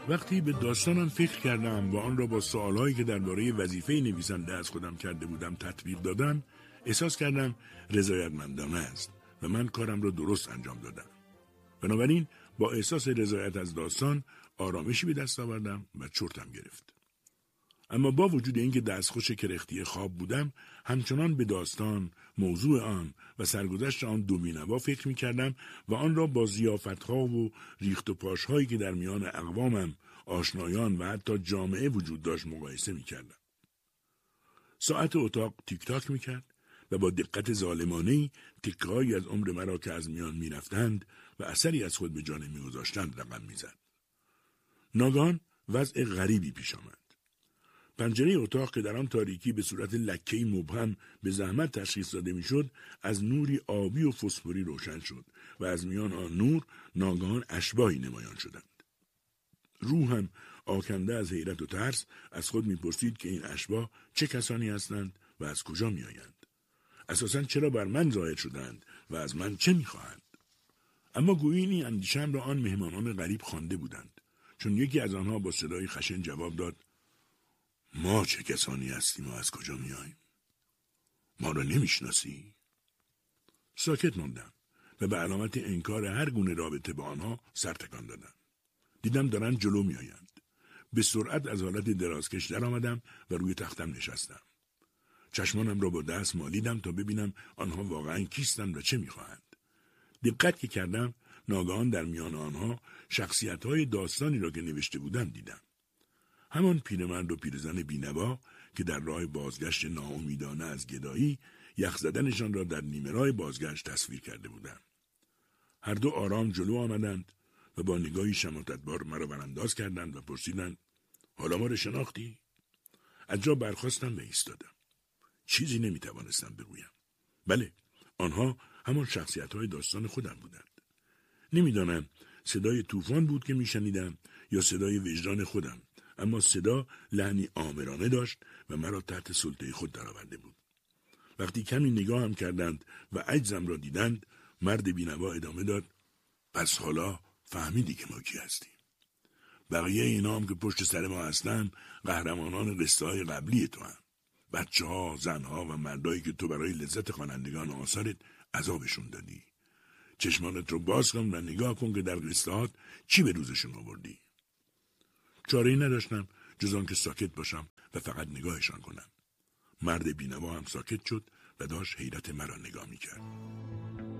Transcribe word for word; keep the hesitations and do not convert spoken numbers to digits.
وقتی به داستانم فکر کردم و آن را با سوالهایی که درباره وظیفه نویسنده از خودم کرده بودم تطبیق دادم، احساس کردم رضایتمندانه است و من کارم را درست انجام دادم. بنابراین با احساس رضایت از داستان آرامشی به دست آوردم و چرتم گرفت. اما با وجود اینکه دستخوش کرختی خواب بودم، همچنان به داستان، موضوع آن و سرگذشت آن دو بینوا فکر می کردم و آن را با ضیافت‌ها و ریخت و پاش‌هایی که در میان اقوامم، آشنایان و حتی جامعه وجود داشت مقایسه می کردم. ساعت اتاق تیک تاک می کرد و با دقت ظالمانه‌ای تکه‌هایی از عمر مرا که از میان می رفتند و اثری از خود به جا نمی گذاشتند رقم می زد. ناگهان وضع غریبی پیش آمد. پنجره اتاق که در آن تاریکی به صورت لکه‌ای مبهم به زحمت تشخیص داده میشد، از نوری آبی و فسفوری روشن شد و از میان آن نور ناگهان اشباحی نمایان شدند. روحم آکنده از حیرت و ترس از خود میپرسید که این اشباح چه کسانی هستند و از کجا میآیند؟ اساساً چرا بر من ظاهر شدند و از من چه میخواهند؟ اما گویی این اندیشه‌ام را آن مهمانان غریب خوانده بودند، چون یکی از آنها با صدای خشن جواب داد: ما چه کسانی هستیم و از کجا میاییم؟ ما را نمیشناسی؟ ساکت ماندم و به علامت انکار هر گونه رابطه با آنها سر تکان دادم. دیدم دارن جلو میآیند. به سرعت از حالت درازکش در آمدم و روی تختم نشستم. چشمانم را با دست مالیدم تا ببینم آنها واقعا کیستند و چه میخواهند. دقت که کردم، ناگهان در میان آنها شخصیت‌های داستانی را که نوشته بودم دیدم. همان پیرمرد و پیرزن بینوا که در راه بازگشت ناامیدانه از گدایی یخ زدنشان را در نیمه راه بازگشت تصویر کرده بودند. هر دو آرام جلو آمدند و با نگاهی شماتتبار مرا برانداز کردند و پرسیدند: حالا ما را شناختی؟ از جا برخاستم و ایستادم. چیزی نمیتوانستم بگویم. بله، آنها همان شخصیت‌های داستان خودم بودند. نمیدانم صدای طوفان بود که میشنیدم یا صدای وجدان خودم، اما صدا لحنی آمرانه داشت و مرا تحت سلطه خود درآورده بود. وقتی کمی نگاهم کردند و عجزم را دیدند، مرد بینوا ادامه داد: پس حالا فهمیدی که ما کی هستیم. بقیه اینا هم که پشت سر ما هستن قهرمانان قصه های قبلی تو هم. بچه ها، زن ها و مردایی که تو برای لذت خوانندگان آثارت عذابشون دادی. چشمانت رو باز کن و نگاه کن که در قصه‌هات چی به روزشون آوردی. چاره‌ای نداشتم جز آن که ساکت باشم و فقط نگاهشان کنم. مرد بینوا هم ساکت شد و داشت حیرت مرا نگاه می‌کرد.